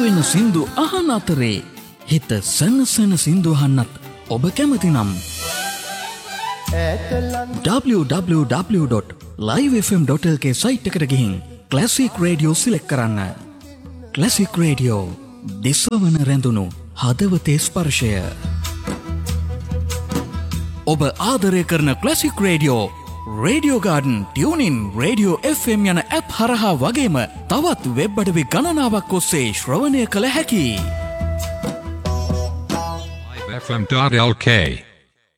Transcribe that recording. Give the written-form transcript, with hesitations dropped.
මතුවෙන සින්දු අහන අතරේ හිත සනසන සින්දු අහන්නත් ඔබ කැමති නම් www.livefm.lk සයිට් එකට ගිහින් ක්ලාසික් රේඩියෝ සිලෙක්ට් කරන්න. ක්ලාසික් රේඩියෝ දිස්වවන රැඳුණු හදවතේ ස්පර්ශය. ඔබ ආදරය කරන classic radio radio garden tuning radio FM යන ඇප් හරහා වගේම තවත් වෙබ් අඩවි ගණනාවක් ඔස්සේ ශ්‍රවණය කළ හැකි. livefm.lk